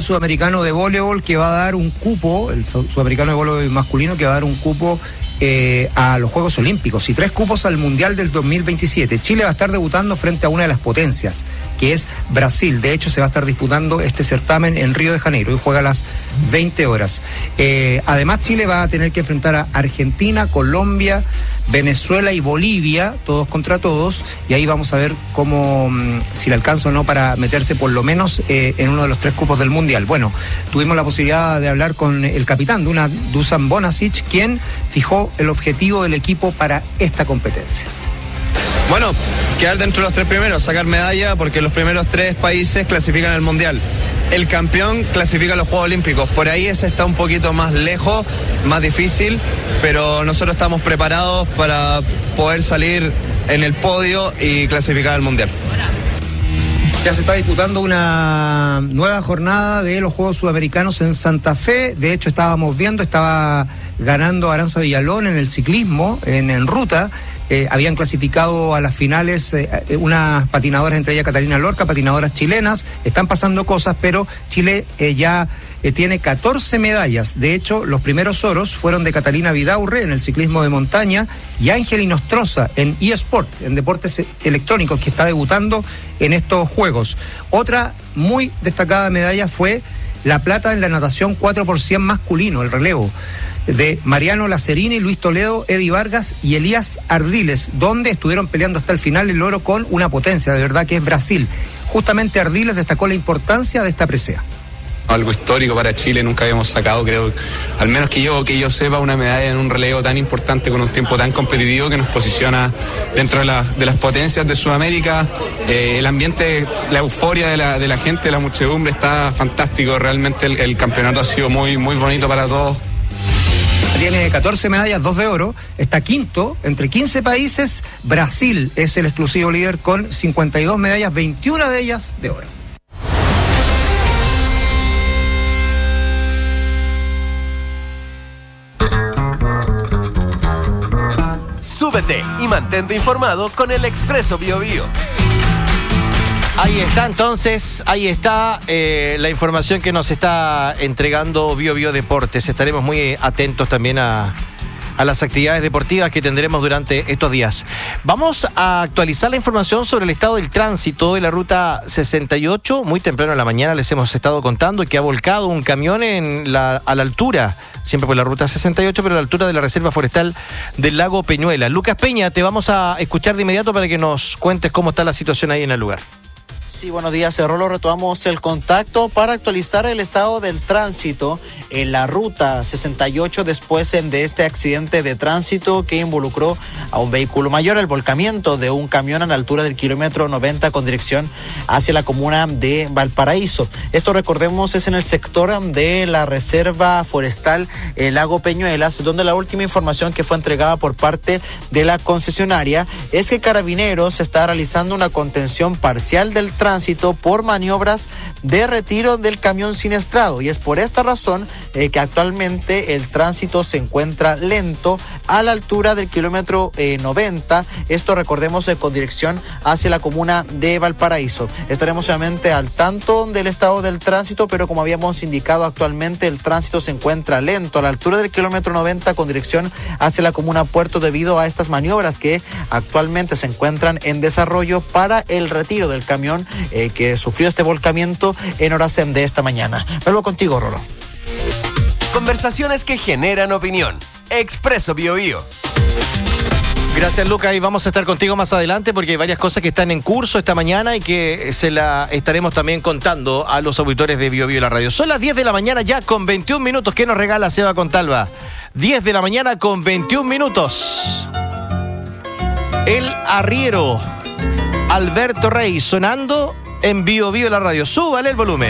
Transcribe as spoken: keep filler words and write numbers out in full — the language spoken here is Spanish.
sudamericano de voleibol que va a dar un cupo, el sudamericano de voleibol masculino que va a dar un cupo eh, a los Juegos Olímpicos y tres cupos al Mundial del dos mil veintisiete. Chile va a estar debutando frente a una de las potencias, que es Brasil. De hecho, se va a estar disputando este certamen en Río de Janeiro y juega a las veinte horas. Eh, además, Chile va a tener que enfrentar a Argentina, Colombia, Venezuela y Bolivia, todos contra todos, y ahí vamos a ver cómo, si le alcanza o no para meterse por lo menos eh, en uno de los tres cupos del Mundial. Bueno, tuvimos la posibilidad de hablar con el capitán Duna, Dusan Bonasic, quien fijó el objetivo del equipo para esta competencia. Bueno, quedar dentro de los tres primeros, sacar medalla, porque los primeros tres países clasifican al Mundial. El campeón clasifica a los Juegos Olímpicos. Por ahí ese está un poquito más lejos, más difícil, pero nosotros estamos preparados para poder salir en el podio y clasificar al Mundial. Ya se está disputando una nueva jornada de los Juegos Sudamericanos en Santa Fe. De hecho, estábamos viendo, estaba ganando Aranza Villalón en el ciclismo, en, en ruta. Eh, habían clasificado a las finales eh, unas patinadoras, entre ellas Catalina Lorca, patinadoras chilenas. Están pasando cosas, pero Chile eh, ya eh, tiene catorce medallas. De hecho, los primeros oros fueron de Catalina Vidaurre en el ciclismo de montaña y Ángel Inostroza en eSport, en deportes electrónicos, que está debutando en estos Juegos. Otra muy destacada medalla fue la plata en la natación cuatro por cien masculino, el relevo, de Mariano Lacerini, Luis Toledo, Eddie Vargas y Elías Ardiles, donde estuvieron peleando hasta el final el oro con una potencia, de verdad, que es Brasil. Justamente Ardiles destacó la importancia de esta presea. Algo histórico para Chile, nunca habíamos sacado, creo, al menos que yo que yo sepa, una medalla en un relevo tan importante con un tiempo tan competitivo que nos posiciona dentro de, la, de las potencias de Sudamérica. Eh, el ambiente, la euforia de la, de la gente, la muchedumbre está fantástico. Realmente el, el campeonato ha sido muy, muy bonito para todos. Tiene catorce medallas, dos de oro, está quinto entre quince países. Brasil es el exclusivo líder con cincuenta y dos medallas, veintiuna de ellas de oro. Súbete y mantente informado con el Expreso Biobío. Ahí está entonces, ahí está eh, la información que nos está entregando Bio Bio Deportes. Estaremos muy atentos también a, a las actividades deportivas que tendremos durante estos días. Vamos a actualizar la información sobre el estado del tránsito de la ruta sesenta y ocho. Muy temprano en la mañana les hemos estado contando que ha volcado un camión en la, a la altura, siempre por la ruta sesenta y ocho, pero a la altura de la Reserva Forestal del Lago Peñuela. Lucas Peña, te vamos a escuchar de inmediato para que nos cuentes cómo está la situación ahí en el lugar. Sí, buenos días, Rolo. Retomamos el contacto para actualizar el estado del tránsito en la ruta sesenta y ocho después de este accidente de tránsito que involucró a un vehículo mayor, el volcamiento de un camión a la altura del kilómetro noventa con dirección hacia la comuna de Valparaíso. Esto, recordemos, es en el sector de la Reserva Forestal el Lago Peñuelas, donde la última información que fue entregada por parte de la concesionaria es que Carabineros está realizando una contención parcial del tránsito por maniobras de retiro del camión siniestrado, y es por esta razón eh, que actualmente el tránsito se encuentra lento a la altura del kilómetro eh, noventa. Esto, recordemos, eh, con dirección hacia la comuna de Valparaíso. Estaremos obviamente al tanto del estado del tránsito, pero como habíamos indicado, actualmente el tránsito se encuentra lento a la altura del kilómetro noventa con dirección hacia la comuna Puerto, debido a estas maniobras que actualmente se encuentran en desarrollo para el retiro del camión Eh, que sufrió este volcamiento en horas de esta mañana. Vuelvo contigo, Rolo. Conversaciones que generan opinión. Expreso Biobío. Gracias, Lucas, y vamos a estar contigo más adelante porque hay varias cosas que están en curso esta mañana y que se la estaremos también contando a los auditores de Bio Bio la radio. Son las diez de la mañana ya con veintiún minutos. ¿Qué nos regala Seba Contalva? diez de la mañana con veintiún minutos. El arriero Alberto Rey sonando en Bio Bio la radio. Súbale el volumen.